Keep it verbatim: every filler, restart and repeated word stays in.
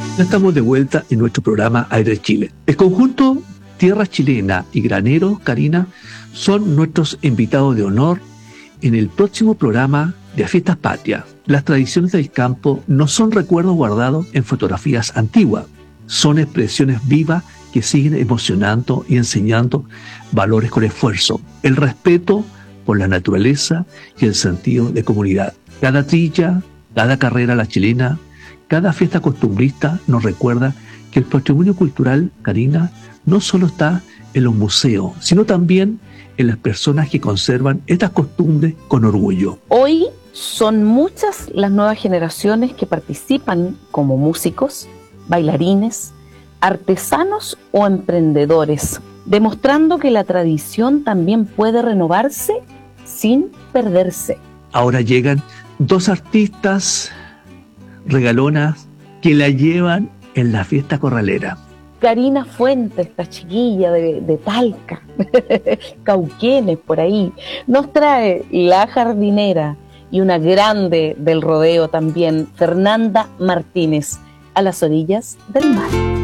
Ya estamos de vuelta en nuestro programa Aire Chile. El conjunto Tierra Chilena y Granero, Karina, son nuestros invitados de honor en el próximo programa de Fiestas Patrias. Las tradiciones del campo no son recuerdos guardados en fotografías antiguas, son expresiones vivas que siguen emocionando y enseñando valores con esfuerzo, el respeto por la naturaleza y el sentido de comunidad. Cada trilla, cada carrera a la chilena, cada fiesta costumbrista nos recuerda que el patrimonio cultural, Karina, no solo está en los museos, sino también en las personas que conservan estas costumbres con orgullo. Hoy son muchas las nuevas generaciones que participan como músicos, bailarines, artesanos o emprendedores, demostrando que la tradición también puede renovarse sin perderse. Ahora llegan dos artistas regalonas que la llevan en la fiesta corralera. Karina Fuentes, esta chiquilla de, de Talca, Cauquenes por ahí, nos trae La Jardinera y una grande del rodeo también, Fernanda Martínez, a las orillas del mar.